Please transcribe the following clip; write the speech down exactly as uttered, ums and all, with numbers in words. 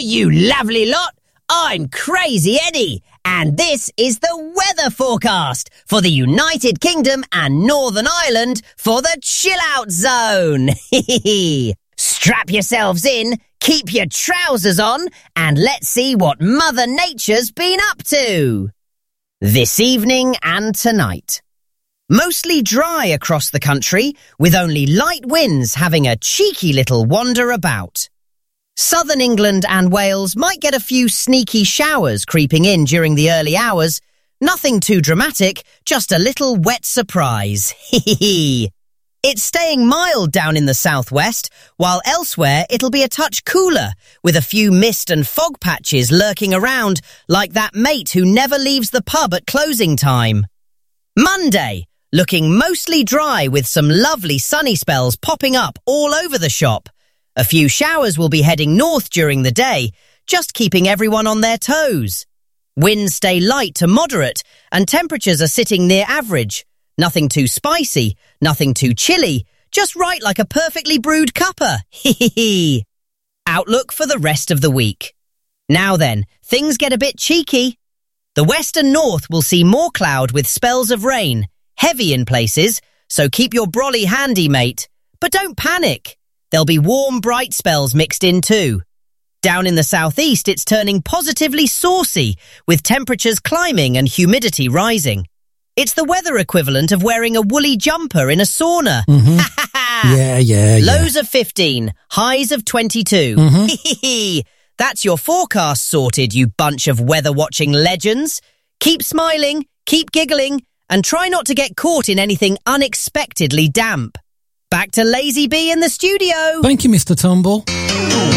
you lovely lot. I'm Crazy Eddie, and this is the weather forecast for the United Kingdom and Northern Ireland for the chill-out zone. Strap yourselves in, keep your trousers on, and let's see what Mother Nature's been up to. This evening and tonight. Mostly dry across the country, with only light winds having a cheeky little wander about. Southern England and Wales might get a few sneaky showers creeping in during the early hours. Nothing too dramatic, just a little wet surprise. It's staying mild down in the southwest, while elsewhere it'll be a touch cooler, with a few mist and fog patches lurking around, like that mate who never leaves the pub at closing time. Monday, looking mostly dry with some lovely sunny spells popping up all over the shop. A few showers will be heading north during the day, just keeping everyone on their toes. Winds stay light to moderate, and temperatures are sitting near average. Nothing too spicy, nothing too chilly, just right like a perfectly brewed cuppa. Hee Outlook for the rest of the week. Now then, things get a bit cheeky. The west and north will see more cloud with spells of rain, heavy in places, so keep your brolly handy, mate. But don't panic. There'll be warm, bright spells mixed in too. Down in the southeast, it's turning positively saucy, with temperatures climbing and humidity rising. It's the weather equivalent of wearing a woolly jumper in a sauna. Mm-hmm. yeah, yeah, yeah. Lows of fifteen, highs of twenty-two. Mm-hmm. That's your forecast sorted, you bunch of weather-watching legends. Keep smiling, keep giggling, and try not to get caught in anything unexpectedly damp. Back to Lazy B in the studio. Thank you, Mister Tumble.